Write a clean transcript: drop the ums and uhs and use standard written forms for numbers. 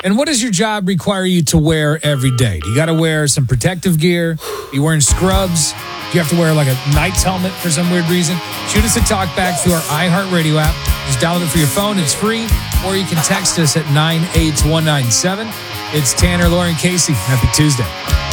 And what does your job require you to wear every day? Do you got to wear some protective gear? Are you wearing scrubs? Do you have to wear like a Knight's helmet for some weird reason? Shoot us a talkback through our iHeartRadio app. Just download it for your phone. It's free. Or you can text us at 98197. It's Tanner, Lauren, Casey. Happy Tuesday.